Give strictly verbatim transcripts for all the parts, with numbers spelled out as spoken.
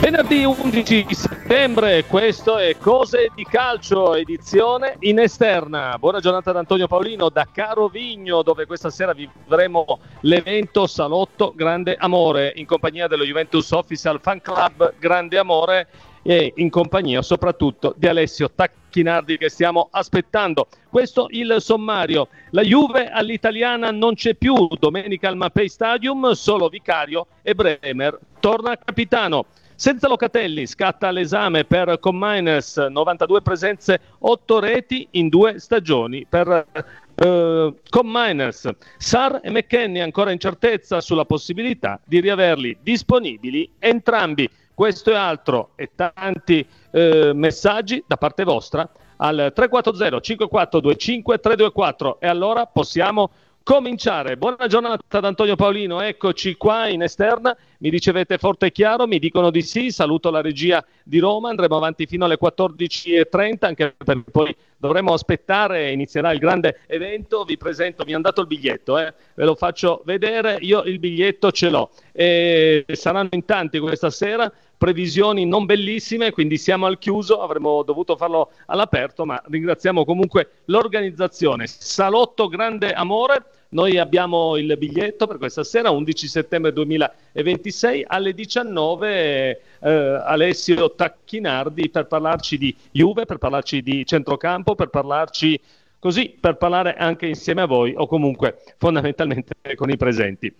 Venerdì undici settembre, questo è Cose di Calcio, edizione in esterna. Buona giornata da Antonio Paolino da Carovigno, dove questa sera vivremo l'evento Salotto Grande Amore in compagnia dello Juventus Official Fan Club Grande Amore e in compagnia soprattutto di Alessio Tacchinardi che stiamo aspettando. Questo il sommario. La Juve all'italiana non c'è più, domenica al Mapei Stadium, solo Vicario e Bremer torna capitano. Senza Locatelli scatta l'esame per Cominers, novantadue presenze, otto reti in due stagioni per eh, Cominers. Sarr e McKennie ancora incertezza sulla possibilità di riaverli disponibili entrambi. Questo e altro e tanti eh, messaggi da parte vostra al tre quattro zero cinque quattro due cinque tre due quattro e allora possiamo cominciare. Buona giornata ad Antonio Paolino, eccoci qua in esterna, mi ricevete forte e chiaro, mi dicono di sì, saluto la regia di Roma, andremo avanti fino alle quattordici e trenta anche perché poi dovremo aspettare, inizierà il grande evento, vi presento, mi hanno dato il biglietto, eh? Ve lo faccio vedere, io il biglietto ce l'ho e saranno in tanti questa sera, previsioni non bellissime, quindi siamo al chiuso, avremmo dovuto farlo all'aperto, ma ringraziamo comunque l'organizzazione. Salotto Grande Amore, noi abbiamo il biglietto per questa sera, undici settembre duemilaventisei alle diciannove, eh, Alessio Tacchinardi per parlarci di Juve, per parlarci di centrocampo, per parlarci così, per parlare anche insieme a voi o comunque fondamentalmente con i presenti.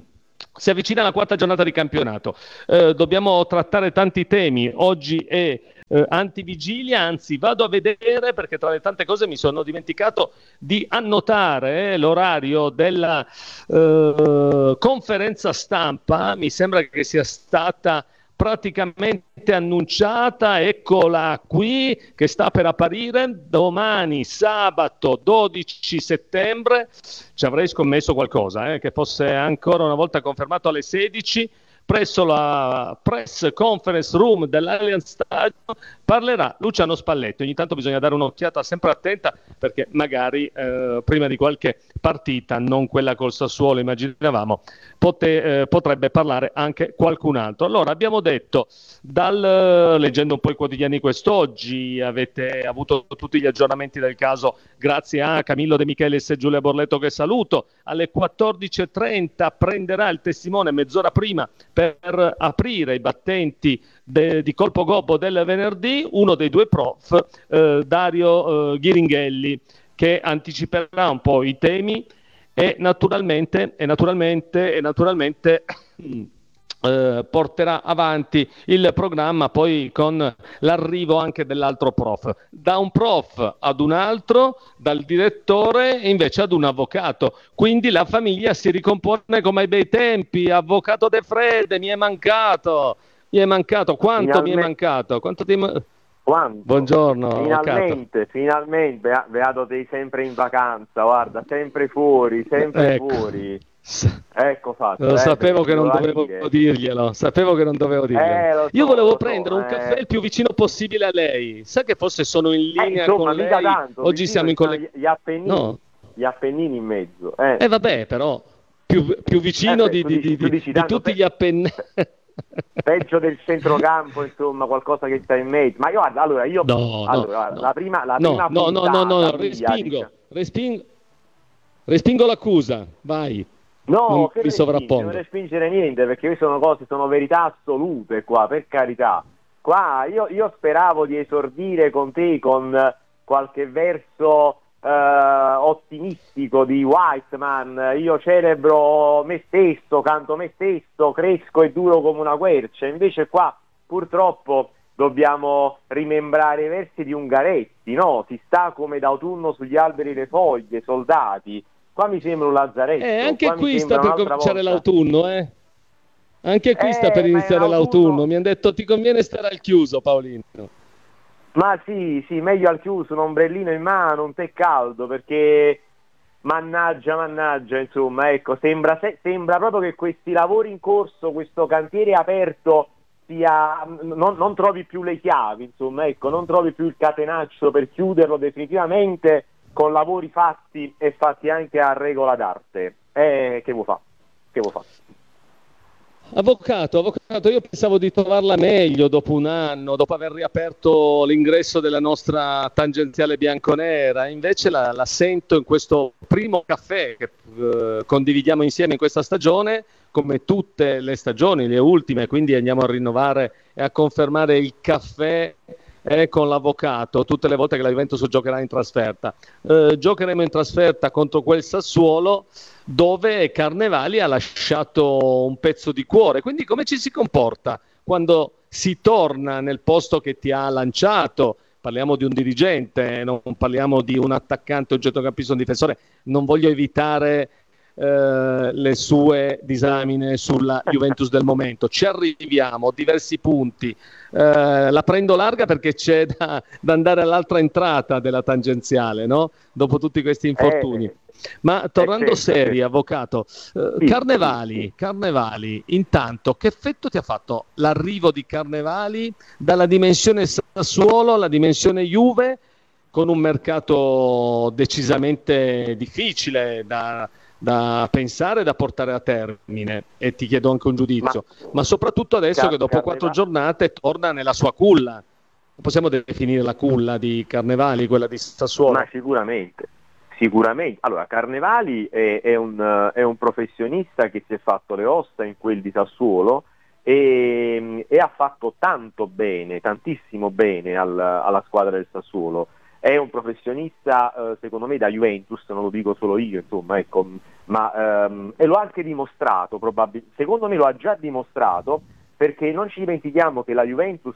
Si avvicina la quarta giornata di campionato, eh, dobbiamo trattare tanti temi, oggi è eh, antivigilia, anzi vado a vedere perché tra le tante cose mi sono dimenticato di annotare eh, l'orario della eh, conferenza stampa, mi sembra che sia stata praticamente annunciata, eccola qui che sta per apparire domani sabato dodici settembre, ci avrei scommesso qualcosa eh, che fosse ancora una volta confermato alle sedici presso la press conference room dell'Allianz Stadium parlerà Luciano Spalletti. Ogni tanto bisogna dare un'occhiata sempre attenta perché magari eh, prima di qualche partita, non quella col Sassuolo immaginavamo, pote, eh, potrebbe parlare anche qualcun altro. Allora abbiamo detto, dal, leggendo un po' i quotidiani quest'oggi, avete avuto tutti gli aggiornamenti del caso grazie a Camillo De Michelis e Giulia Borletto che saluto, alle quattordici e trenta prenderà il testimone mezz'ora prima per aprire i battenti de, di colpo gobbo del venerdì, uno dei due prof, eh, Dario eh, Ghiringhelli, che anticiperà un po' i temi e naturalmente, e naturalmente, e naturalmente eh, porterà avanti il programma poi con l'arrivo anche dell'altro prof. Da un prof ad un altro, dal direttore invece ad un avvocato. Quindi la famiglia si ricompone come ai bei tempi. Avvocato De Frede, mi è mancato. Mi è mancato. Quanto Finalmente. mi è mancato? Quanto ti... Quanto? Buongiorno. Finalmente, avvocato. finalmente, beato sei sempre in vacanza, guarda, sempre fuori, sempre ecco. fuori. Ecco fatto. Lo eh, sapevo che non dovevo dire. dirglielo, sapevo che non dovevo dirglielo. Eh, Io so, volevo so, prendere un eh. caffè il più vicino possibile a lei. Sa che forse sono in linea eh, insomma, con lei. Tanto, Oggi siamo in collegamento. Gli Appennini, no. gli Appennini in mezzo. Eh, eh vabbè, però più, più vicino eh, beh, di, di, dici, di, di tutti pe- gli Appennini. Peggio del centrocampo, insomma, qualcosa che sta in mezzo. Ma io guarda, allora io no, allora, no, la prima la no, prima no, no, no, no, no, respingo, diciamo. respingo, respingo l'accusa, vai. No, non che mi sovrappongo. Non respingere niente, perché queste sono cose, sono verità assolute qua, per carità. Qua io, io speravo di esordire con te con qualche verso eh, ottimistico di Wiseman. Io celebro me stesso, canto me stesso, cresco e duro come una quercia. Invece qua purtroppo dobbiamo rimembrare i versi di Ungaretti, no? Si sta come d'autunno sugli alberi le foglie, soldati. Qua mi sembra un lazzaretto. Eh, anche qua qui sta per cominciare volta. l'autunno, eh? Anche qui eh, sta per iniziare l'autunno. l'autunno. Mi hanno detto ti conviene stare al chiuso, Paolino. Ma sì, sì, meglio al chiuso, un ombrellino in mano, un tè caldo, perché mannaggia, mannaggia, insomma, ecco, sembra, se, sembra proprio che questi lavori in corso, questo cantiere aperto, sia, non, non trovi più le chiavi, insomma, ecco, non trovi più il catenaccio per chiuderlo definitivamente, con lavori fatti e fatti anche a regola d'arte. Eh, che vuoi fa? Che vuoi fa? Avvocato, avvocato, io pensavo di trovarla meglio dopo un anno, dopo aver riaperto l'ingresso della nostra tangenziale bianconera, invece la, la sento in questo primo caffè che eh, condividiamo insieme in questa stagione, come tutte le stagioni, le ultime, quindi andiamo a rinnovare e a confermare il caffè eh, con l'avvocato tutte le volte che la Juventus giocherà in trasferta. Eh, giocheremo in trasferta contro quel Sassuolo dove Carnevali ha lasciato un pezzo di cuore. Quindi come ci si comporta quando si torna nel posto che ti ha lanciato? Parliamo di un dirigente, non parliamo di un attaccante, un centrocampista, un difensore. Non voglio evitare eh, le sue disamine sulla Juventus del momento. Ci arriviamo, diversi punti. Eh, la prendo larga perché c'è da, da andare all'altra entrata della tangenziale, no? Dopo tutti questi infortuni. Eh, Ma tornando eh, certo, seri, certo. avvocato, eh, Sì, Carnevali, sì. Carnevali, intanto che effetto ti ha fatto l'arrivo di Carnevali dalla dimensione Sassuolo alla dimensione Juve, con un mercato decisamente difficile da, da pensare e da portare a termine? E ti chiedo anche un Ma giudizio, ma soprattutto adesso che Car- dopo quattro Carneva- giornate torna nella sua culla. Possiamo definire la culla di Carnevali, quella di Ma Sassuolo? sicuramente, sicuramente. Allora, Carnevali è, è un, eh, è un professionista che si è fatto le ossa in quel di Sassuolo e, e ha fatto tanto bene, tantissimo bene al- alla squadra del Sassuolo. È un professionista, eh, secondo me, da Juventus, non lo dico solo io, insomma, ecco, ma ehm, e lo ha anche dimostrato, probabilmente. Secondo me lo ha già dimostrato, perché non ci dimentichiamo che la Juventus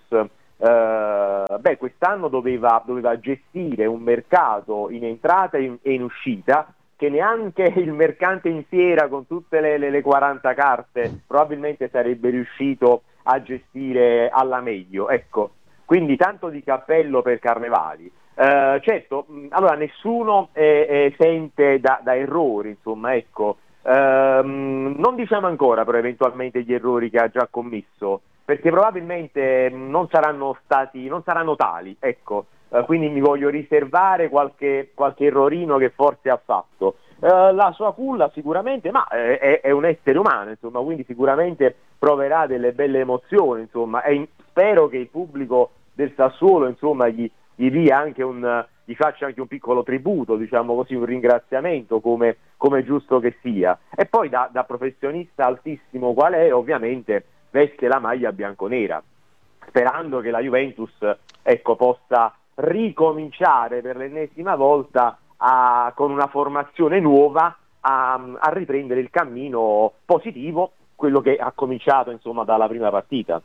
Uh, beh, quest'anno doveva, doveva gestire un mercato in entrata e in, e in uscita che neanche il mercante in fiera con tutte le, le, le quaranta carte probabilmente sarebbe riuscito a gestire alla meglio. Ecco, quindi tanto di cappello per Carnevali. Uh, certo, mh, allora nessuno è, è esente da, da errori, insomma, ecco. Uh, non diciamo ancora però eventualmente gli errori che ha già commesso, perché probabilmente non saranno stati, non saranno tali, ecco, eh, quindi mi voglio riservare qualche, qualche errorino che forse ha fatto. Eh, la sua culla sicuramente, ma eh, è, è un essere umano, insomma, quindi sicuramente proverà delle belle emozioni, insomma, e in- spero che il pubblico del Sassuolo, insomma, gli, gli dia anche un, gli faccia anche un piccolo tributo, diciamo così, un ringraziamento come, come è giusto che sia. E poi da, da professionista altissimo qual è, ovviamente veste la maglia bianconera, sperando che la Juventus, ecco, possa ricominciare per l'ennesima volta a, con una formazione nuova a, a riprendere il cammino positivo, quello che ha cominciato, insomma, dalla prima partita.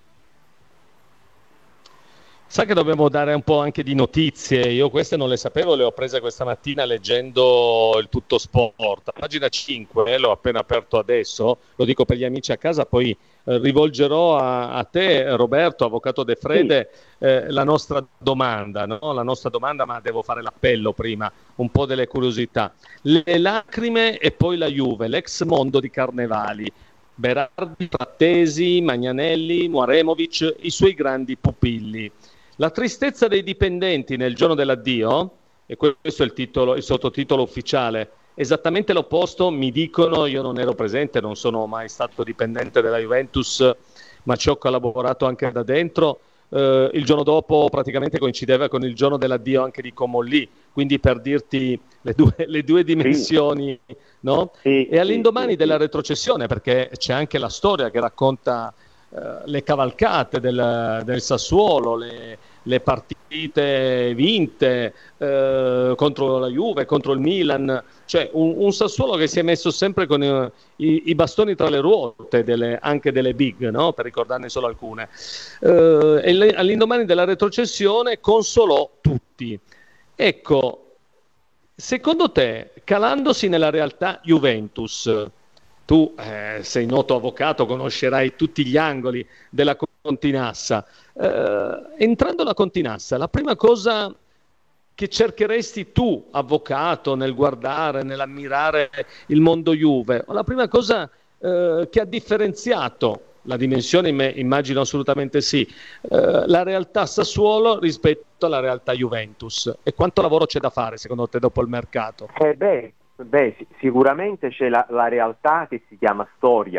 Sa che dobbiamo dare un po' anche di notizie, io queste non le sapevo, le ho prese questa mattina leggendo il Tutto Sport. A pagina cinque, eh, l'ho appena aperto adesso, lo dico per gli amici a casa, poi eh, rivolgerò a, a te, Roberto, avvocato De Sì, Frede, eh, la nostra domanda, no? La nostra domanda, ma devo fare l'appello prima, un po' delle curiosità. Le lacrime e poi la Juve, l'ex mondo di Carnevali. Berardi, Frattesi, Magnanelli, Muaremovic, i suoi grandi pupilli. La tristezza dei dipendenti nel giorno dell'addio, e questo è il, titolo, il sottotitolo ufficiale, esattamente l'opposto, mi dicono, io non ero presente, non sono mai stato dipendente della Juventus, ma ci ho collaborato anche da dentro, eh, il giorno dopo praticamente coincideva con il giorno dell'addio anche di Comolli, quindi per dirti le due, le due sì, dimensioni, no? sì, E sì, sì, all'indomani della sì. retrocessione, perché c'è anche la storia che racconta eh, le cavalcate del, del Sassuolo, le, le partite vinte eh, contro la Juve, contro il Milan, cioè un, un Sassuolo che si è messo sempre con eh, i, i bastoni tra le ruote, delle, anche delle big, no? Per ricordarne solo alcune. Eh, e le, all'indomani della retrocessione consolò tutti. Ecco, secondo te, calandosi nella realtà Juventus, tu eh, sei noto avvocato, conoscerai tutti gli angoli della Continassa. Eh, entrando alla Continassa, la prima cosa che cercheresti tu, avvocato, nel guardare, nell'ammirare il mondo Juve, o la prima cosa eh, che ha differenziato la dimensione, imm- immagino assolutamente sì, eh, la realtà Sassuolo rispetto alla realtà Juventus, e quanto lavoro c'è da fare secondo te dopo il mercato? Eh beh, beh, sì- sicuramente c'è la, la realtà che si chiama storia,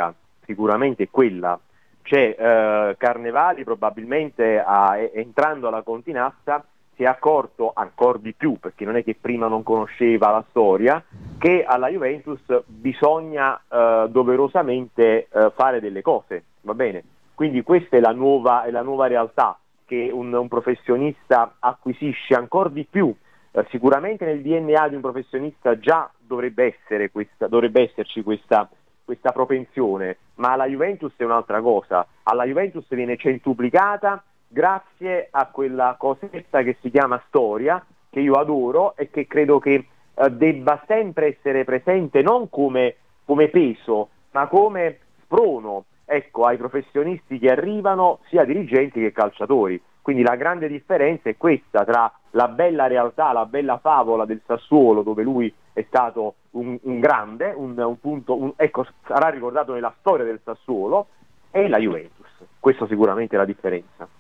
sicuramente è quella. C'è eh, Carnevali probabilmente a, entrando alla Continassa si è accorto ancora di più, perché non è che prima non conosceva la storia, che alla Juventus bisogna eh, doverosamente eh, fare delle cose, va bene? Quindi questa è la nuova, è la nuova realtà che un, un professionista acquisisce ancora di più. Eh, sicuramente nel D N A di un professionista già dovrebbe essere questa, dovrebbe esserci questa, questa propensione, ma alla Juventus è un'altra cosa. Alla Juventus viene centuplicata grazie a quella cosetta che si chiama storia, che io adoro e che credo che eh, debba sempre essere presente non come, come peso, ma come sprono, ecco, ai professionisti che arrivano, sia dirigenti che calciatori. Quindi la grande differenza è questa tra la bella realtà, la bella favola del Sassuolo, dove lui è stato un, un grande, un, un punto, un, ecco, sarà ricordato nella storia del Sassuolo, e la Juventus. Questo sicuramente è la differenza.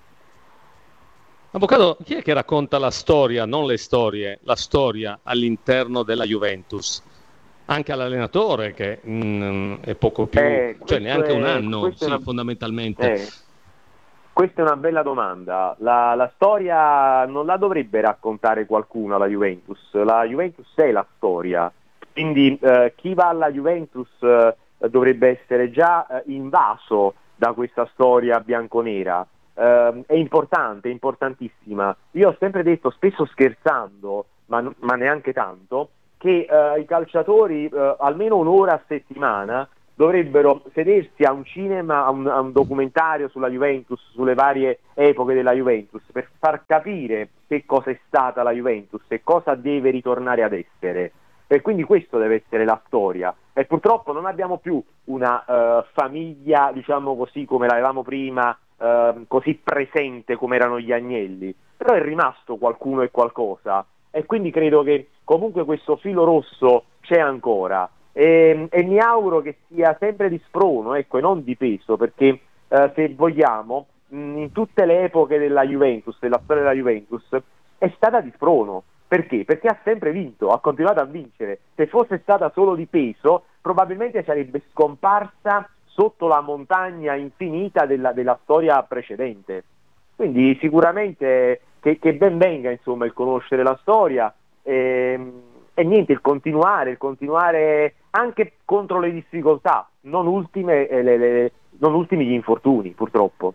Avvocato, chi è che racconta la storia, non le storie, la storia all'interno della Juventus? Anche all'allenatore, che mm, è poco più, eh, cioè neanche è, un anno, sì, una, fondamentalmente. Eh, questa è una bella domanda. La, la storia non la dovrebbe raccontare qualcuno alla Juventus, la Juventus è la storia, quindi eh, chi va alla Juventus eh, dovrebbe essere già eh, invaso da questa storia bianconera. Uh, è importante, è importantissima. Io ho sempre detto, spesso scherzando, ma, ma neanche tanto, che uh, i calciatori uh, almeno un'ora a settimana dovrebbero sedersi a un cinema, a un, a un documentario sulla Juventus, sulle varie epoche della Juventus, per far capire che cosa è stata la Juventus e cosa deve ritornare ad essere. E quindi questo deve essere la storia. E purtroppo non abbiamo più una uh, famiglia, diciamo così, come l'avevamo prima, Uh, così presente come erano gli Agnelli, però è rimasto qualcuno e qualcosa, e quindi credo che comunque questo filo rosso c'è ancora, e, e mi auguro che sia sempre di sprono, ecco, e non di peso, perché uh, se vogliamo mh, in tutte le epoche della Juventus, della storia della Juventus, è stata di sprono. Perché? Perché ha sempre vinto, ha continuato a vincere. Se fosse stata solo di peso, probabilmente sarebbe scomparsa sotto la montagna infinita della, della storia precedente. Quindi sicuramente che, che ben venga, insomma, il conoscere la storia e, e niente, il continuare, il continuare anche contro le difficoltà, non ultime, eh, le, le, non ultimi gli infortuni, purtroppo.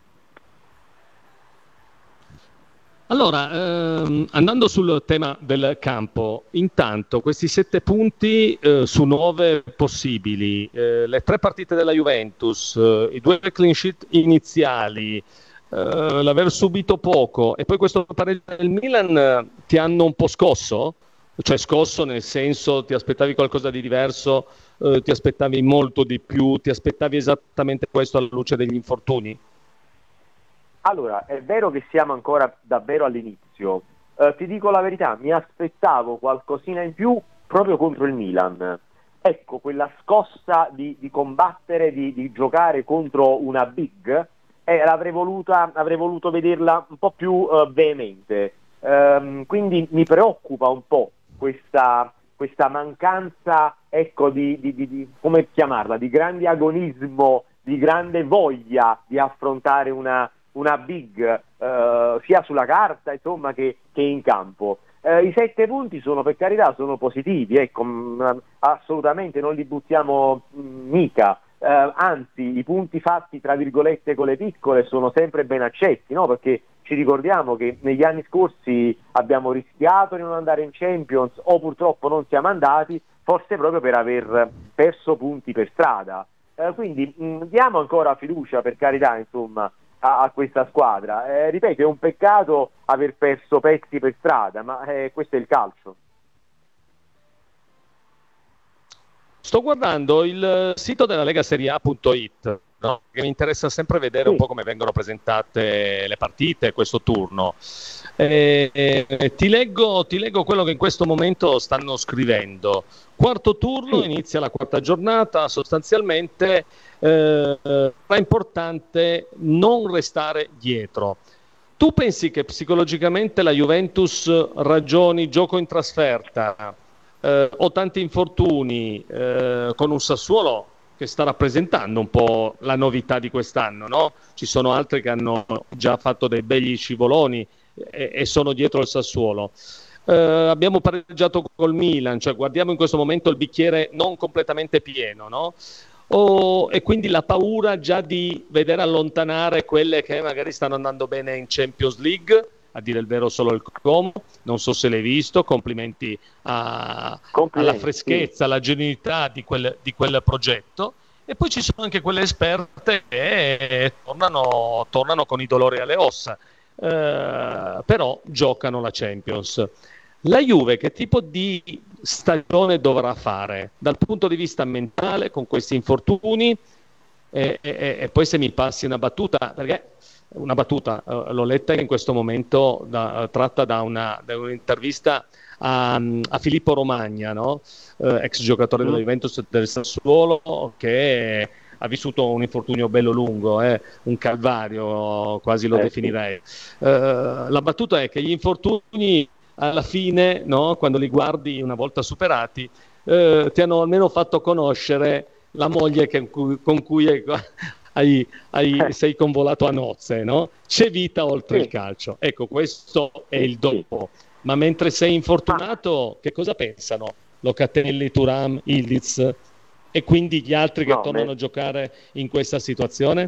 Allora, ehm, andando sul tema del campo, intanto questi sette punti eh, su nove possibili, eh, le tre partite della Juventus, eh, i due clean sheet iniziali, eh, l'aver subito poco e poi questo pareggio del Milan eh, ti hanno un po' scosso? Cioè scosso nel senso, ti aspettavi qualcosa di diverso, eh, ti aspettavi molto di più, ti aspettavi esattamente questo alla luce degli infortuni? Allora, è vero che siamo ancora davvero all'inizio, eh, ti dico la verità, mi aspettavo qualcosina in più proprio contro il Milan. Ecco, quella scossa di, di combattere, di, di giocare contro una big, eh, l'avrei voluta, avrei voluto vederla un po' più eh, veemente. Ehm, quindi mi preoccupa un po' questa, questa mancanza, ecco, di, di, di, di, come chiamarla, di grande agonismo, di grande voglia di affrontare una una big eh, sia sulla carta, insomma, che, che in campo. Eh, i sette punti sono, per carità, sono positivi, ecco, mh, assolutamente non li buttiamo mh, mica, eh, anzi i punti fatti tra virgolette con le piccole sono sempre ben accetti, no? Perché ci ricordiamo che negli anni scorsi abbiamo rischiato di non andare in Champions o purtroppo non siamo andati, forse proprio per aver perso punti per strada. Eh, quindi mh, diamo ancora fiducia, per carità, insomma, a, a questa squadra. Eh, ripeto, è un peccato aver perso pezzi per strada, ma eh, questo è il calcio. Sto guardando il sito della Lega Serie A punto it, no? Che mi interessa sempre vedere un po' come vengono presentate le partite, questo turno. Eh, eh, ti leggo, ti leggo quello che in questo momento stanno scrivendo. Quarto turno, inizia la quarta giornata, sostanzialmente eh, è importante non restare dietro. Tu pensi che psicologicamente la Juventus ragioni gioco in trasferta, eh, o tanti infortuni, eh, con un Sassuolo che sta rappresentando un po' la novità di quest'anno, no? Ci sono altri che hanno già fatto dei begli scivoloni e, e sono dietro il Sassuolo. Eh, abbiamo pareggiato col Milan, cioè guardiamo in questo momento il bicchiere non completamente pieno, no? O, e quindi la paura già di vedere allontanare quelle che magari stanno andando bene in Champions League, a dire il vero solo il Como, non so se l'hai visto, complimenti, a, complimenti alla freschezza, alla genuinità di quel, di quel progetto. E poi ci sono anche quelle esperte che tornano, tornano con i dolori alle ossa, eh, però giocano la Champions. La Juve che tipo di stagione dovrà fare dal punto di vista mentale con questi infortuni? E, e, e poi se mi passi una battuta, perché una battuta eh, l'ho letta in questo momento da, tratta da, una, da un'intervista a, a Filippo Romagna, no? eh, ex giocatore della Juventus e del Sassuolo, che ha vissuto un infortunio bello lungo, eh, un calvario quasi lo eh, definirei. Sì. Eh, la battuta è che gli infortuni alla fine, no, quando li guardi una volta superati, eh, ti hanno almeno fatto conoscere la moglie che, con cui hai, hai, hai, sei convolato a nozze, no? C'è vita oltre sì. il calcio. Ecco, questo è il dopo. Ma mentre sei infortunato, che cosa pensano? Locatelli, Thuram, Ildiz e quindi gli altri che no, tornano me... a giocare in questa situazione?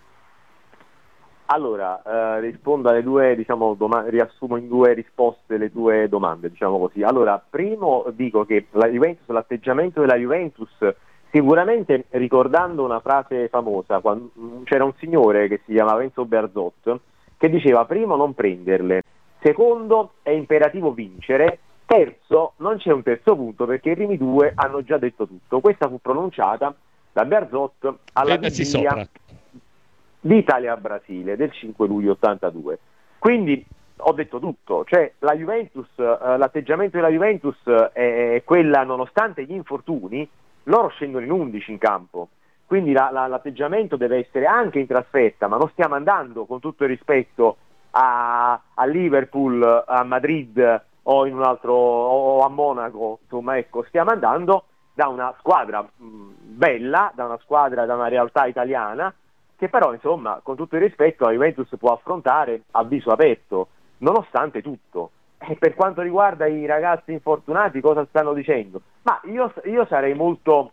Allora, eh, rispondo alle due, diciamo, doma- riassumo in due risposte le tue domande, diciamo così. Allora, primo dico che la Juventus, l'atteggiamento della Juventus, sicuramente ricordando una frase famosa, quando c'era un signore che si chiamava Enzo Bearzot, che diceva: primo, non prenderle, secondo, è imperativo vincere, terzo, non c'è un terzo punto perché i primi due hanno già detto tutto. Questa fu pronunciata da Bearzot alla vigilia di Italia-Brasile del cinque luglio ottantadue. Quindi ho detto tutto, cioè la Juventus, eh, l'atteggiamento della Juventus è quella, nonostante gli infortuni, loro scendono in undici in campo, quindi la, la, l'atteggiamento deve essere anche in trasferta, ma non stiamo andando, con tutto il rispetto, a, a Liverpool, a Madrid o in un altro, o a Monaco, insomma, ecco, stiamo andando da una squadra mh, bella, da una squadra, da una realtà italiana, che però, insomma, con tutto il rispetto, la Juventus può affrontare a viso aperto, nonostante tutto. E per quanto riguarda i ragazzi infortunati, cosa stanno dicendo? Ma io, io sarei molto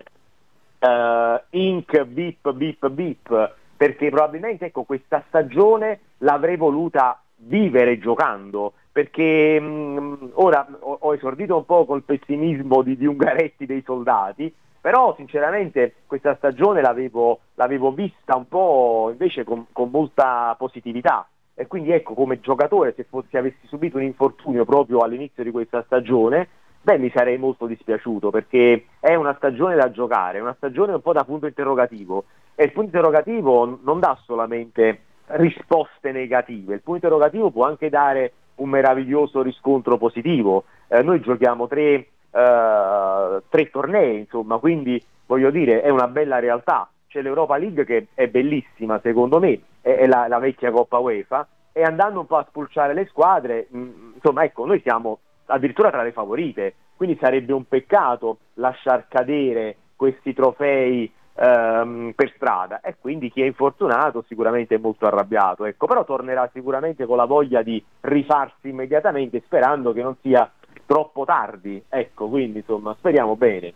uh, inc, bip, bip, bip, perché probabilmente, ecco, questa stagione l'avrei voluta vivere giocando, perché mh, ora ho, ho esordito un po' col pessimismo di, di Ungaretti dei soldati, però sinceramente questa stagione l'avevo, l'avevo vista un po' invece con, con molta positività, e quindi ecco, come giocatore, se fossi, avessi subito un infortunio proprio all'inizio di questa stagione, beh, mi sarei molto dispiaciuto, perché è una stagione da giocare, è una stagione un po' da punto interrogativo, e il punto interrogativo non dà solamente risposte negative, il punto interrogativo può anche dare un meraviglioso riscontro positivo. Eh, noi giochiamo tre Uh, tre tornei, insomma, quindi voglio dire, è una bella realtà. C'è l'Europa League che è bellissima, secondo me, è, è la, la vecchia Coppa UEFA, e andando un po' a spulciare le squadre, mh, insomma, ecco, noi siamo addirittura tra le favorite, quindi sarebbe un peccato lasciar cadere questi trofei um, per strada, e quindi chi è infortunato sicuramente è molto arrabbiato, ecco, però tornerà sicuramente con la voglia di rifarsi immediatamente, sperando che non sia troppo tardi, ecco, quindi insomma speriamo bene.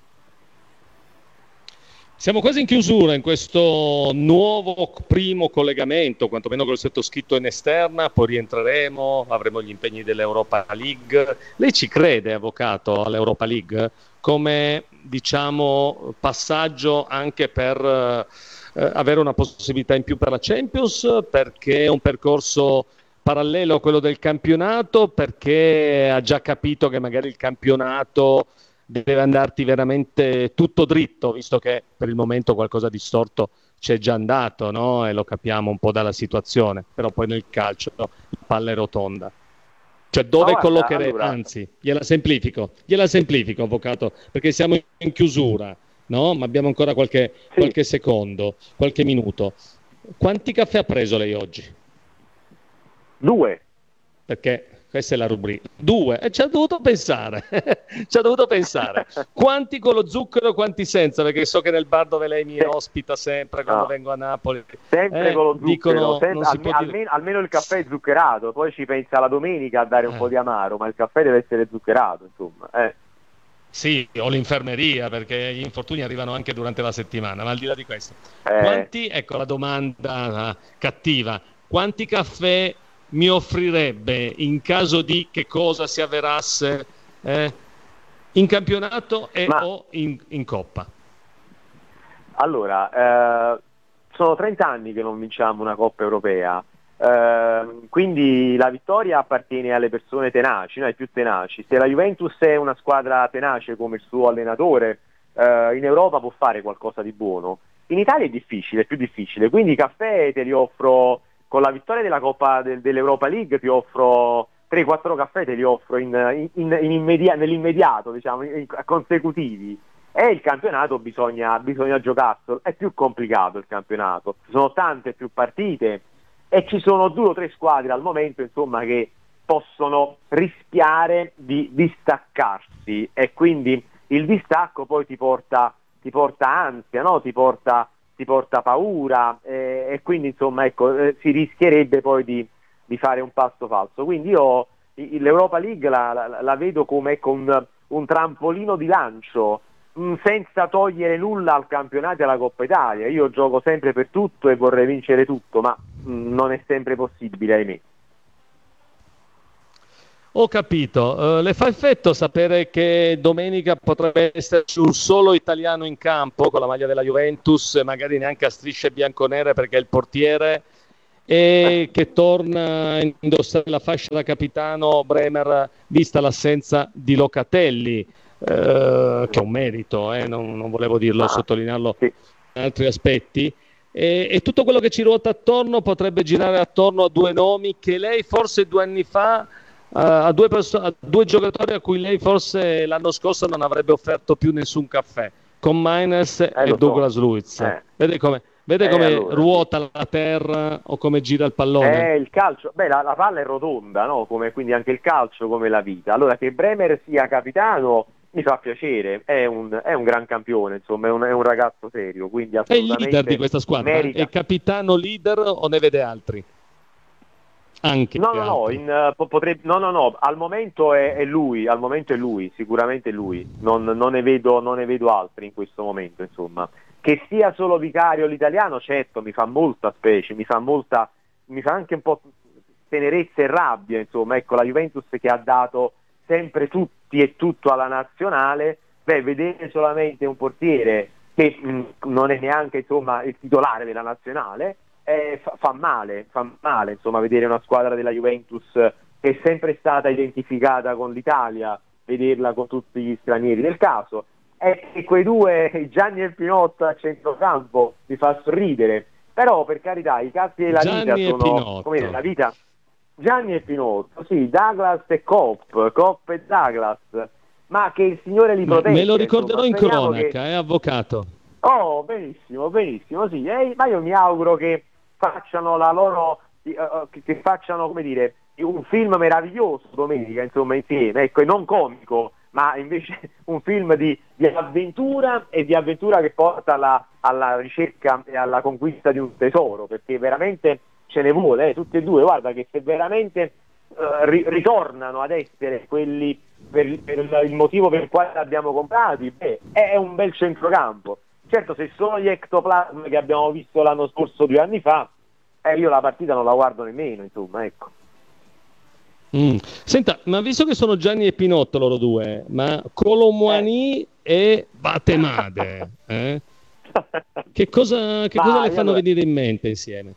Siamo quasi in chiusura in questo nuovo primo collegamento, quantomeno col sottoscritto in esterna, poi rientreremo, avremo gli impegni dell'Europa League. Lei ci crede, avvocato, all'Europa League come, diciamo, passaggio anche per eh, avere una possibilità in più per la Champions, perché è un percorso parallelo a quello del campionato, perché ha già capito che magari il campionato deve andarti veramente tutto dritto, visto che per il momento qualcosa di storto c'è già andato, no? E lo capiamo un po' dalla situazione, però poi nel calcio la palla è rotonda. Cioè dove guarda, collocherete, allora... anzi, gliela semplifico, gliela semplifico, avvocato, perché siamo in chiusura, no? Ma abbiamo ancora qualche, sì. qualche secondo, qualche minuto. Quanti caffè ha preso lei oggi? Due. Perché Questa è la rubrica. Due, e ci ha dovuto pensare. Ci ha dovuto pensare. Quanti con lo zucchero, quanti senza? Perché so che nel bar dove lei mi ospita sempre quando No. vengo a Napoli. Sempre eh, con lo zucchero, dicono, senza- non si alme- può dire... almeno, almeno il caffè è zuccherato, poi ci pensa la domenica a dare un Eh. po' di amaro, ma il caffè deve essere zuccherato, insomma. Eh. Sì, o l'infermeria, perché gli infortuni arrivano anche durante la settimana, ma al di là di questo. Eh. Quanti, ecco la domanda eh, cattiva, quanti caffè mi offrirebbe in caso di che cosa si avverasse eh, in campionato e Ma- o in, in Coppa? Allora, eh, sono trenta anni che non vinciamo una Coppa Europea, eh, quindi la vittoria appartiene alle persone tenaci, no? Ai più tenaci. Se la Juventus è una squadra tenace come il suo allenatore, eh, in Europa può fare qualcosa di buono. In Italia è difficile, è più difficile, quindi i caffè te li offro, con la vittoria della Coppa del- dell'Europa League ti offro tre quattro caffè, te li offro in, in- in immedia- nell'immediato, diciamo, in- consecutivi. E il campionato bisogna, bisogna giocarselo, è più complicato il campionato, ci sono tante più partite e ci sono due o tre squadre al momento, insomma, che possono rischiare di distaccarsi e quindi il distacco poi ti porta, ti porta ansia, no? Ti porta, ti porta paura eh, e quindi insomma ecco, eh, si rischierebbe poi di, di fare un passo falso. Quindi io i- l'Europa League la, la- la vedo come ecco, un, un trampolino di lancio, mh, senza togliere nulla al campionato e alla Coppa Italia. Io gioco sempre per tutto e vorrei vincere tutto, ma mh, non è sempre possibile, ahimè. Ho capito. Eh, le fa effetto sapere che domenica potrebbe esserci un solo italiano in campo con la maglia della Juventus, magari neanche a strisce bianconere perché è il portiere, e che torna a indossare la fascia da capitano Bremer, vista l'assenza di Locatelli, eh, che è un merito, eh, non, non volevo dirlo, Ah, sottolinearlo sì. in altri aspetti. E, e tutto quello che ci ruota attorno potrebbe girare attorno a due nomi che lei forse due anni fa, eh, a, due perso- a due giocatori a cui lei forse l'anno scorso non avrebbe offerto più nessun caffè, con Miners Eh, e lo so. Douglas Luiz. Eh. Vede come, vede Eh, come allora, ruota la terra o come gira il pallone? Eh, il calcio, beh, la, la palla è rotonda, no? Come, quindi anche il calcio come la vita. Allora, che Bremer sia capitano mi fa piacere, è un, è un gran campione, insomma, è un, è un ragazzo serio, quindi È il assolutamente leader di questa squadra? merita. È capitano leader o ne vede altri? Anche No, no, no, altri. in, eh, po- potrebbe, no, no, no, al momento è, è lui, al momento è lui, sicuramente è lui, non, non ne vedo, non ne vedo altri in questo momento, insomma. Che sia solo vicario l'italiano, certo, mi fa molta specie, mi fa molta, mi fa anche un po' tenerezza e rabbia, insomma, ecco, la Juventus che ha dato sempre tutti e tutto alla nazionale, beh, vedere solamente un portiere che mh, non è neanche, insomma, il titolare della nazionale, eh, fa, fa male, fa male, insomma, vedere una squadra della Juventus che è sempre stata identificata con l'Italia, vederla con tutti gli stranieri del caso, e quei due, Gianni e Pinotto a centrocampo, mi fa sorridere, però per carità i cazzi della Gianni vita e sono, Pinotto. come dire, la vita, Gianni e Pinotto, sì, Douglas e Kopp, Kopp e Douglas, ma che il Signore li Me, protegge, me lo ricorderò insomma, in speriamo cronaca, che... eh, avvocato. Oh, benissimo, benissimo, sì, eh, ma io mi auguro che facciano la loro, eh, che, che facciano, come dire, un film meraviglioso domenica, insomma, insieme, ecco, e non comico, ma invece un film di, di avventura e di avventura che porta alla, alla ricerca e alla conquista di un tesoro, perché veramente ce ne vuole, eh, tutti e due, guarda che se veramente eh, ri- ritornano ad essere quelli per, per il motivo per il quale li abbiamo comprati, beh, è un bel centrocampo. Certo, se sono gli ectoplasmi che abbiamo visto l'anno scorso due anni fa, eh, io la partita non la guardo nemmeno, insomma, ecco. Mm. Senta, ma visto che sono Gianni e Pinotto loro due, ma Colomwani Eh. e Batemade, eh? che cosa, che cosa Ma le io fanno allora- venire in mente insieme?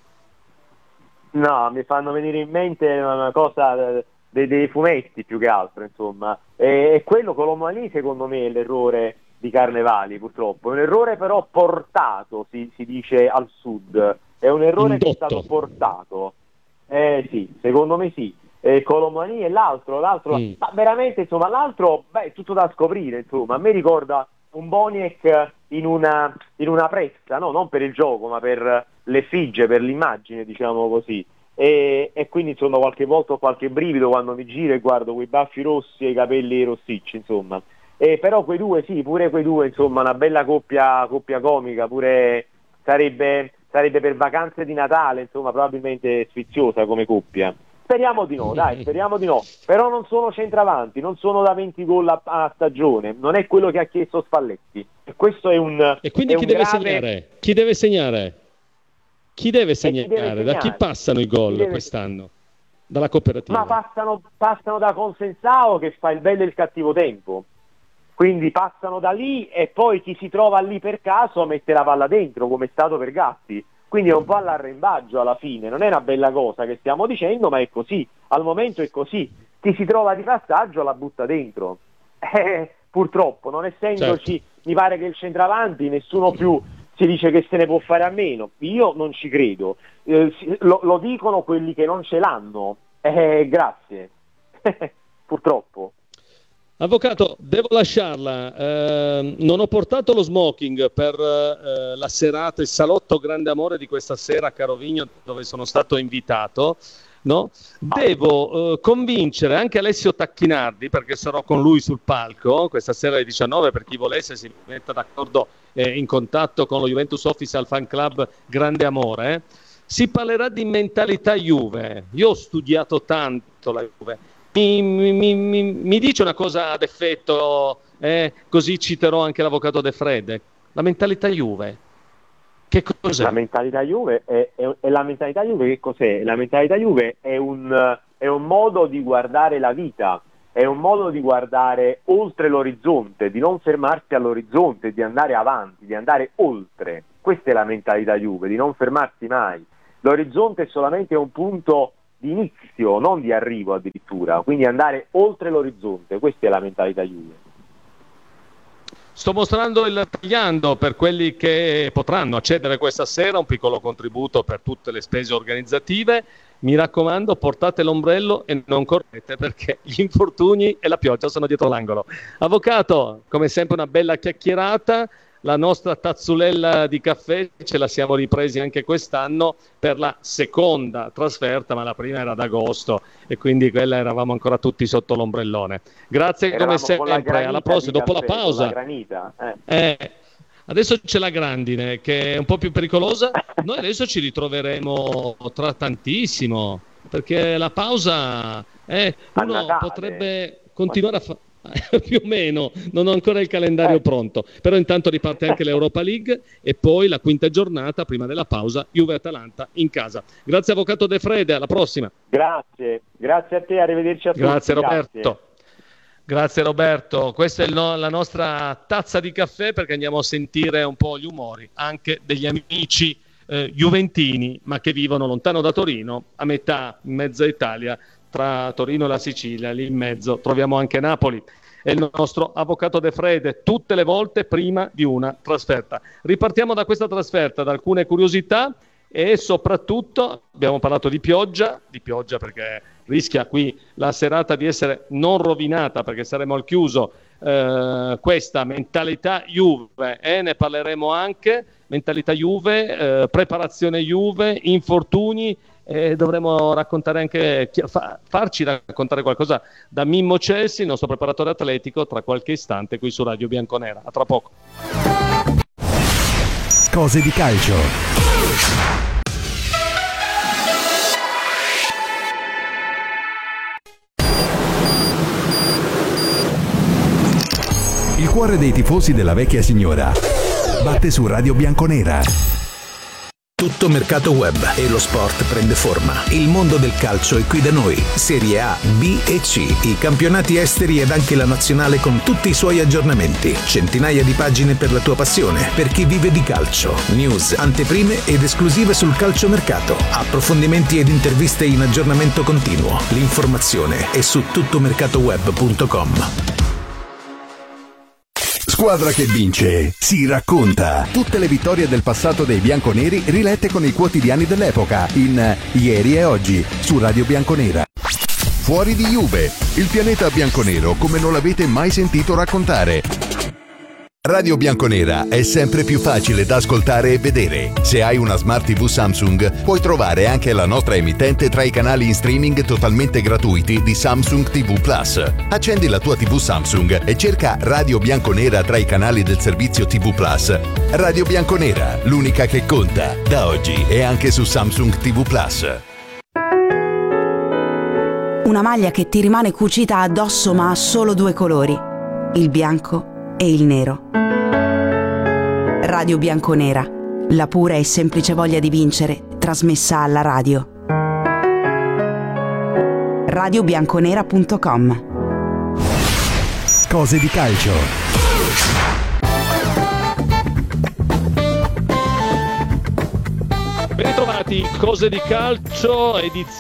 No, mi fanno venire in mente una cosa eh, dei, dei fumetti più che altro, insomma. E, e quello Colomani secondo me è l'errore di Carnevali, purtroppo. È un errore però portato, si, si dice al sud. È un errore che è Indotto. stato portato. Eh sì, secondo me sì. E Colomani e l'altro, l'altro, Mm. ma veramente, insomma, l'altro, beh, è tutto da scoprire, insomma. A me ricorda un Boniek in una, in una pressa, no? Non per il gioco, ma per l'effigie, per l'immagine, diciamo così. e, e quindi insomma qualche volta ho qualche brivido quando mi giro e guardo quei baffi rossi e i capelli rossicci, insomma. E però quei due, sì, pure quei due, insomma, una bella coppia, coppia comica, pure sarebbe, sarebbe per vacanze di Natale, insomma, probabilmente sfiziosa come coppia. Speriamo di no, dai, speriamo di no. Però non sono centravanti, non sono da venti gol a, a stagione, non è quello che ha chiesto Spalletti. E questo è un E quindi è chi un deve grave... segnare? Chi deve segnare? Chi deve segnare? chi deve segnare? Da chi passano i gol deve... quest'anno? Dalla cooperativa? Ma passano, passano da Consensao che fa il bello e il cattivo tempo. Quindi passano da lì e poi chi si trova lì per caso mette la palla dentro, come è stato per Gatti. Quindi è un po' all'arrembaggio alla fine, non è una bella cosa che stiamo dicendo, ma è così, al momento è così. Chi si trova di passaggio la butta dentro. Eh, purtroppo, non essendoci, certo. Mi pare che il centravanti nessuno più si dice che se ne può fare a meno. Io non ci credo, eh, lo, lo dicono quelli che non ce l'hanno. Eh, grazie, purtroppo. Avvocato, devo lasciarla, eh, non ho portato lo smoking per eh, la serata, il salotto grande amore di questa sera a Carovigno dove sono stato invitato, no? Devo eh, convincere anche Alessio Tacchinardi, perché sarò con lui sul palco questa sera alle diciannove, per chi volesse si metta d'accordo eh, in contatto con lo Juventus Official Fan Club Grande Amore. Eh. Si parlerà di mentalità Juve, io ho studiato tanto la Juve. Mi, mi, mi, mi dice una cosa ad effetto, eh, così citerò anche l'avvocato De Fred, la mentalità Juve, che cos'è? La mentalità Juve è, è, è la mentalità Juve che cos'è? La mentalità Juve è un, è un modo di guardare la vita, è un modo di guardare oltre l'orizzonte, di non fermarsi all'orizzonte, di andare avanti, di andare oltre. Questa è la mentalità Juve, di non fermarsi mai. L'orizzonte è solamente un punto di inizio, non di arrivo addirittura, quindi andare oltre l'orizzonte, questa è la mentalità Juve. Sto mostrando il tagliando per quelli che potranno accedere questa sera, un piccolo contributo per tutte le spese organizzative. Mi raccomando, portate l'ombrello e non correte perché gli infortuni e la pioggia sono dietro l'angolo. Avvocato, come sempre una bella chiacchierata. La nostra tazzulella di caffè ce la siamo ripresi anche quest'anno per la seconda trasferta, ma la prima era d'agosto e quindi quella eravamo ancora tutti sotto l'ombrellone. Grazie eravamo come sempre, alla prossima, dopo caffè, la pausa. La granita, eh. Eh, adesso c'è la grandine che è un po' più pericolosa, noi adesso ci ritroveremo tra tantissimo perché la pausa eh, uno potrebbe continuare a fare. Più o meno, non ho ancora il calendario eh. pronto, però intanto riparte anche l'Europa League e poi la quinta giornata prima della pausa Juve-Atalanta in casa. Grazie avvocato De Frede, alla prossima. Grazie, grazie a te, arrivederci a tutti. Grazie Roberto. Grazie, grazie Roberto, questa è no- la nostra tazza di caffè perché andiamo a sentire un po' gli umori anche degli amici eh, juventini ma che vivono lontano da Torino, a metà, in mezza Italia. Tra Torino e la Sicilia, lì in mezzo troviamo anche Napoli. È il nostro avvocato De Frede, tutte le volte prima di una trasferta. Ripartiamo da questa trasferta, da alcune curiosità e soprattutto abbiamo parlato di pioggia, di pioggia perché rischia qui la serata di essere non rovinata perché saremo al chiuso. Eh, questa mentalità Juve, eh, ne parleremo anche, mentalità Juve, eh, preparazione Juve, infortuni. E dovremo raccontare anche fa, farci raccontare qualcosa da Mimmo Celsi, il nostro preparatore atletico, tra qualche istante qui su Radio Bianconera. A tra poco. Cose di calcio. Il cuore dei tifosi della vecchia signora batte su Radio Bianconera. Tutto mercato web e lo sport prende forma. Il mondo del calcio è qui da noi. Serie A, B e C, i campionati esteri ed anche la nazionale con tutti i suoi aggiornamenti. Centinaia di pagine per la tua passione, per chi vive di calcio. News, anteprime ed esclusive sul calciomercato. Approfondimenti ed interviste in aggiornamento continuo. L'informazione è su tuttomercatoweb punto com. Squadra che vince si racconta. Tutte le vittorie del passato dei bianconeri rilette con i quotidiani dell'epoca in Ieri e Oggi su Radio Bianconera. Fuori di Juve, il pianeta bianconero come non l'avete mai sentito raccontare. Radio Bianconera è sempre più facile da ascoltare e vedere. Se hai una Smart tivù Samsung, puoi trovare anche la nostra emittente tra i canali in streaming totalmente gratuiti di Samsung ti vu Plus. Accendi la tua tivù Samsung e cerca Radio Bianconera tra i canali del servizio ti vu Plus. Radio Bianconera, l'unica che conta, da oggi e anche su Samsung ti vu Plus. Una maglia che ti rimane cucita addosso ma ha solo due colori, il bianco e il nero. Radio Bianconera, la pura e semplice voglia di vincere, trasmessa alla radio. radio bianconera punto com. Cose di calcio. Ben ritrovati, Cose di calcio,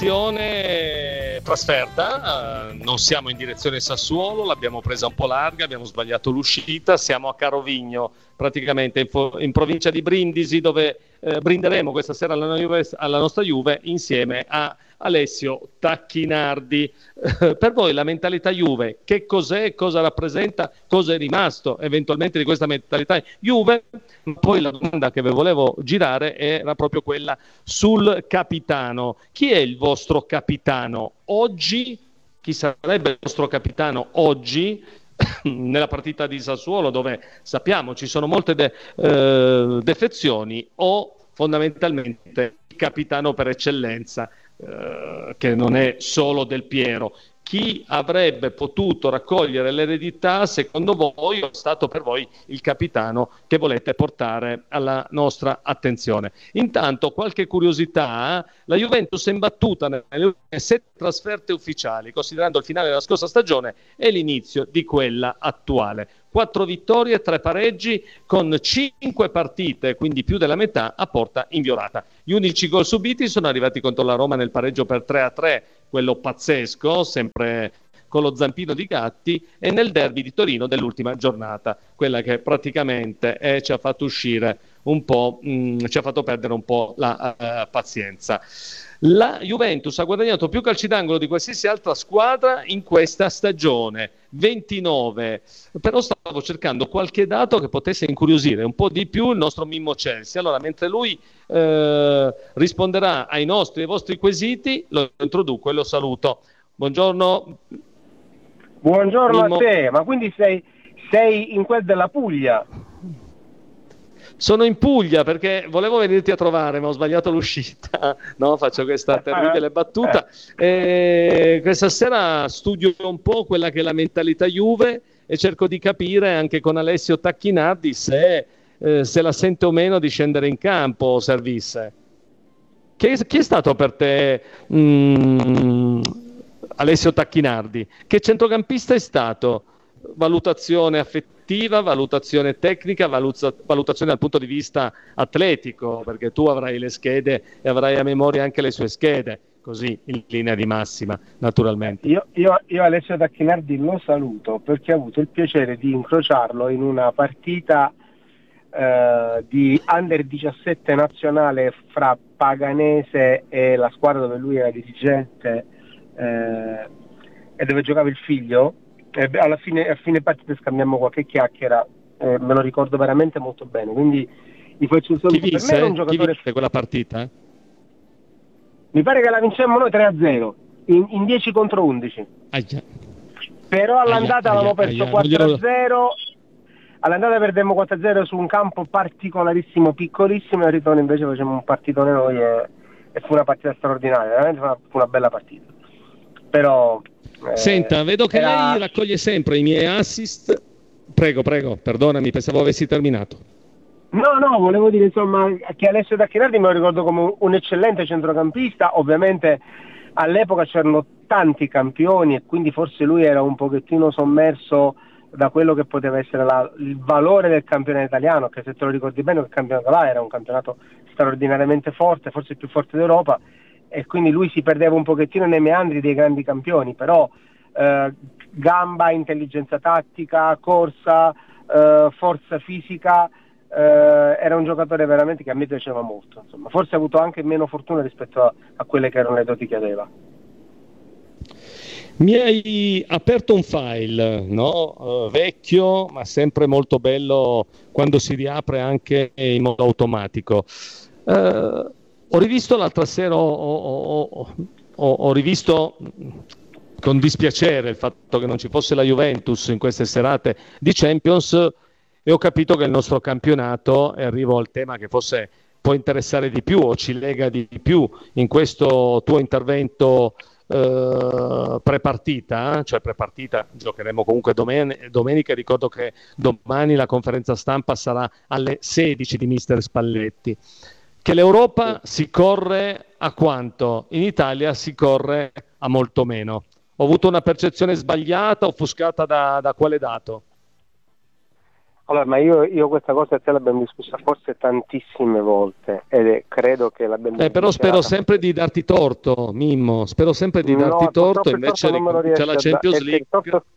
edizione trasferta. Uh, non siamo in direzione Sassuolo, l'abbiamo presa un po' larga, abbiamo sbagliato l'uscita, siamo a Carovigno, praticamente in, fo- in provincia di Brindisi, dove eh, brinderemo questa sera alla, Juve, alla nostra Juve insieme a Alessio Tacchinardi. Per voi la mentalità Juve, che cos'è, cosa rappresenta, cosa è rimasto eventualmente di questa mentalità Juve? Poi la domanda che vi volevo girare era proprio quella sul capitano. Chi è il vostro capitano oggi? Chi sarebbe il vostro capitano oggi nella partita di Sassuolo, dove sappiamo ci sono molte de- eh, defezioni, o fondamentalmente il capitano per eccellenza, Uh, che non è solo Del Piero? Chi avrebbe potuto raccogliere l'eredità, secondo voi, è stato per voi il capitano che volete portare alla nostra attenzione? Intanto, qualche curiosità: la Juventus è imbattuta nelle ultime sette trasferte ufficiali, considerando il finale della scorsa stagione e l'inizio di quella attuale. Quattro vittorie, tre pareggi, con cinque partite, quindi più della metà, a porta inviolata. Gli unici gol subiti sono arrivati contro la Roma nel pareggio per tre a tre, quello pazzesco, sempre con lo zampino di Gatti, e nel derby di Torino dell'ultima giornata, quella che praticamente eh, ci ha fatto uscire un po', mh, ci ha fatto perdere un po' la uh, pazienza. La Juventus ha guadagnato più calci d'angolo di qualsiasi altra squadra in questa stagione, ventinove, però stavo cercando qualche dato che potesse incuriosire un po' di più il nostro Mimmo Chelsea. Allora, mentre lui eh, risponderà ai nostri e ai vostri quesiti, lo introduco e lo saluto. Buongiorno. Buongiorno Mimmo. A te, ma quindi sei, sei in quel della Puglia? Sono in Puglia perché volevo venirti a trovare, ma ho sbagliato l'uscita. No, faccio questa terribile battuta. E questa sera studio un po' quella che è la mentalità Juve e cerco di capire anche con Alessio Tacchinardi se, eh, se la sente o meno di scendere in campo o servisse. Chi, chi è stato per te mh, Alessio Tacchinardi? Che centrocampista è stato? Valutazione affettiva, valutazione tecnica, valuza- valutazione dal punto di vista atletico, perché tu avrai le schede e avrai a memoria anche le sue schede, così in linea di massima, naturalmente. Io, io, io Alessio Tacchinardi lo saluto perché ho avuto il piacere di incrociarlo in una partita eh, di under diciassette nazionale fra Paganese e la squadra dove lui era dirigente eh, e dove giocava il figlio. Eh, alla fine, a fine partita scambiamo qualche chiacchiera, eh, me lo ricordo veramente molto bene, quindi gli faccio un saluto. Chi vinse? Per me era un giocatore... Chi vinse quella partita? Eh? Mi pare che la vincemmo noi tre a zero in, in dieci contro undici. Aia. Però all'andata Aia, avevamo aia, perso aia. quattro a zero, all'andata perdemmo quattro a zero su un campo particolarissimo, piccolissimo, e al ritorno invece facemmo un partitone noi e, e fu una partita straordinaria, veramente fu una, fu una bella partita. Però eh, Senta, vedo che era... lei raccoglie sempre i miei assist. Prego, prego, perdonami, pensavo avessi terminato. No, no, volevo dire insomma che Alessio Tacchinardi me lo ricordo come un eccellente centrocampista. Ovviamente all'epoca c'erano tanti campioni e quindi forse lui era un pochettino sommerso da quello che poteva essere la, il valore del campionato italiano, che se te lo ricordi bene quel campionato là era un campionato straordinariamente forte, forse il più forte d'Europa, e quindi lui si perdeva un pochettino nei meandri dei grandi campioni, però eh, gamba, intelligenza tattica, corsa, eh, forza fisica, eh, era un giocatore veramente che a me piaceva molto, insomma. Forse ha avuto anche meno fortuna rispetto a, a quelle che erano le doti che aveva. Mi hai aperto un file, no? Uh, vecchio, ma sempre molto bello quando si riapre anche in modo automatico. Uh, ho rivisto l'altra sera, ho, ho, ho, ho, ho rivisto con dispiacere il fatto che non ci fosse la Juventus in queste serate di Champions e ho capito che il nostro campionato, e arrivo al tema che forse può interessare di più o ci lega di più in questo tuo intervento Uh, prepartita, cioè prepartita, giocheremo comunque domen- domenica. Ricordo che domani la conferenza stampa sarà alle sedici di mister Spalletti. Che l'Europa si corre a quanto? In Italia si corre a molto meno. Ho avuto una percezione sbagliata, offuscata da, da quale dato? Allora, ma io, io questa cosa te l'abbiamo discussa forse tantissime volte ed è, credo che l'abbiamo eh, però spero sempre di darti torto, Mimmo, spero sempre di darti no, torto, invece c'è la Champions League. Da- il, torto,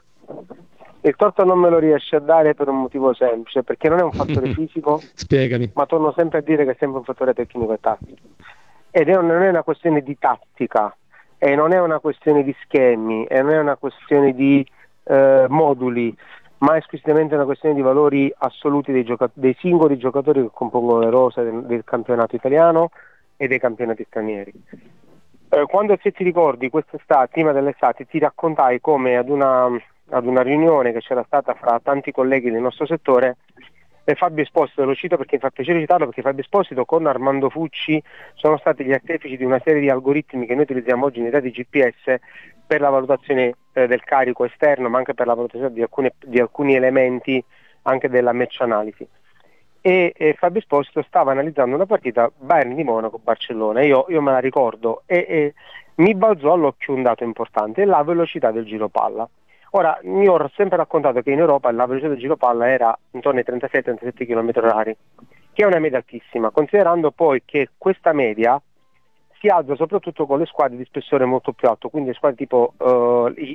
il torto non me lo riesce a dare per un motivo semplice, perché non è un fattore fisico. Spiegami. Ma torno sempre a dire che è sempre un fattore tecnico e tattico. Ed è, non è una questione di tattica, e non è una questione di schemi, e non è una questione di eh, moduli, ma è esclusivamente una questione di valori assoluti dei, gioca- dei singoli giocatori che compongono le rose del, del campionato italiano e dei campionati stranieri. Eh, quando, se ti ricordi, quest'estate, prima dell'estate, ti raccontai come ad una, ad una riunione che c'era stata fra tanti colleghi del nostro settore, e Fabio Esposito, lo cito perché mi fa piacere citarlo, perché Fabio Esposito con Armando Fucci sono stati gli artefici di una serie di algoritmi che noi utilizziamo oggi nei dati G P S per la valutazione eh, del carico esterno, ma anche per la valutazione di alcuni, di alcuni elementi anche della match analisi. E, e Fabio Esposito stava analizzando una partita Bayern di Monaco-Barcellona, io, io me la ricordo, e, e mi balzò all'occhio un dato importante, la velocità del giro palla. Ora, io ho sempre raccontato che in Europa la velocità del giro palla era intorno ai trentasei trentasette km orari, che è una media altissima, considerando poi che questa media si alza soprattutto con le squadre di spessore molto più alto, quindi le squadre tipo uh,